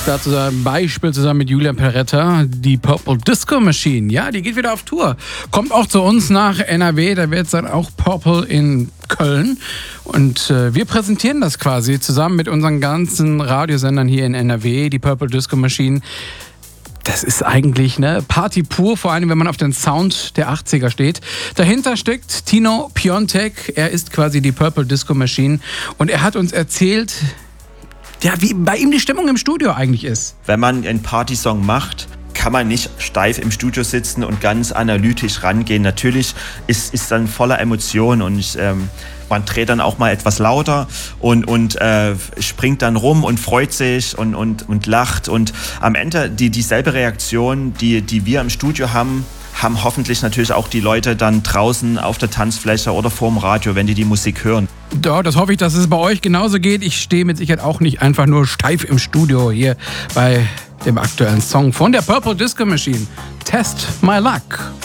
Dazu ein Beispiel zusammen mit Julian Peretta, die Purple Disco Machine. Ja, die geht wieder auf Tour. Kommt auch zu uns nach NRW, da wird es dann auch Purple in Köln. Und wir präsentieren das quasi zusammen mit unseren ganzen Radiosendern hier in NRW, die Purple Disco Machine. Das ist eigentlich eine Party pur, vor allem wenn man auf den Sound der 80er steht. Dahinter steckt Tino Piontek, er ist quasi die Purple Disco Machine und er hat uns erzählt, ja, wie bei ihm die Stimmung im Studio eigentlich ist. Wenn man einen Partysong macht, kann man nicht steif im Studio sitzen und ganz analytisch rangehen. Natürlich ist dann voller Emotionen und man dreht dann auch mal etwas lauter und springt dann rum und freut sich und lacht. Und am Ende dieselbe Reaktion, die wir im Studio haben hoffentlich natürlich auch die Leute dann draußen auf der Tanzfläche oder vorm Radio, wenn die Musik hören. Ja, das hoffe ich, dass es bei euch genauso geht. Ich stehe mit Sicherheit auch nicht einfach nur steif im Studio hier bei dem aktuellen Song von der Purple Disco Machine. Test My Luck.